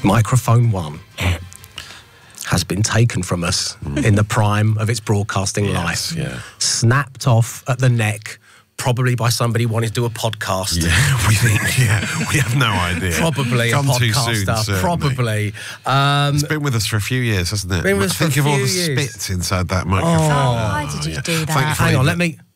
Microphone One has been taken from us in the prime of its broadcasting life. Yeah. Snapped off at the neck, probably by somebody wanting to do a podcast. Yeah, we think, we have no idea. Probably Gone a podcaster. too soon, certainly. Probably. It's been with us for a few years, hasn't it? Been with us for a Think of all few the years. spits inside that microphone. Why did you do that? Thankfully, Hang on, let me...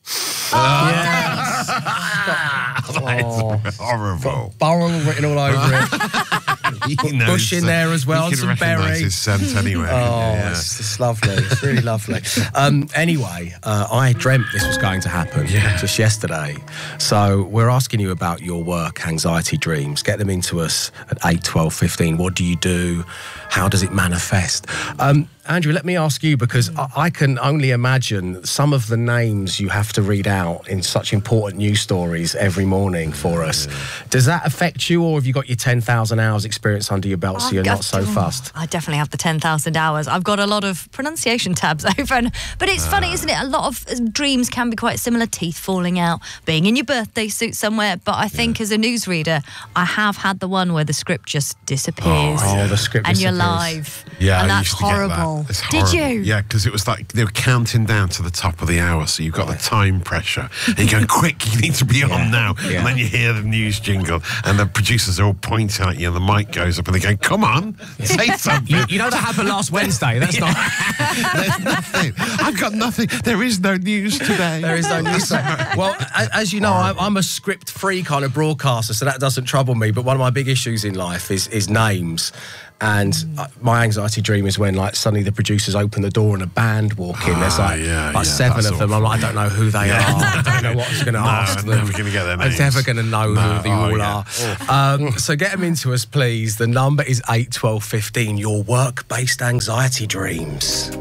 That's horrible. Burrow written all over it. He knows, Bush in there as well, you can some recognise berry. his scent anyway. It's lovely. It's really lovely. Anyway, I dreamt this was going to happen just yesterday. So we're asking you about your work, Anxiety Dreams. Get them into us at 8, 12, 15. What do you do? How does it manifest? Andrew, let me ask you, because I can only imagine some of the names you have to read out in such important news stories every morning for us. Does that affect you, or have you got your 10,000 hours experience under your belt, so you're not so fussed? I definitely have the 10,000 hours. I've got a lot of pronunciation tabs open. But it's funny, isn't it? A lot of dreams can be quite similar. Teeth falling out, being in your birthday suit somewhere. But I think as a newsreader, I have had the one where the script just disappears. Oh, the script and disappears. you're live. Yeah, and I that's used to get that. horrible. It's Did horrible. you? Yeah, because it was like they were counting down to the top of the hour, so you've got the time pressure. And you're going, quick, you need to be on now. Yeah. And then you hear the news jingle, and the producers are all pointing at you, and the mic goes up, and they go, come on, say something. You know that happened last Wednesday. That's not... There's nothing. I've got nothing. There is no news today. There is no news. Well, as you know, I'm a script-free kind of broadcaster, so that doesn't trouble me. But one of my big issues in life is names. And my anxiety dream is when, like, suddenly the producers open the door and a band walk in. There's like 7 of them. I'm like, I don't know who they are. I don't know what I was going to ask I'm them. never going to get their names. I'm never going to know who they all are. So get them into us, please. The number is 8 12 15. Your work-based anxiety dreams.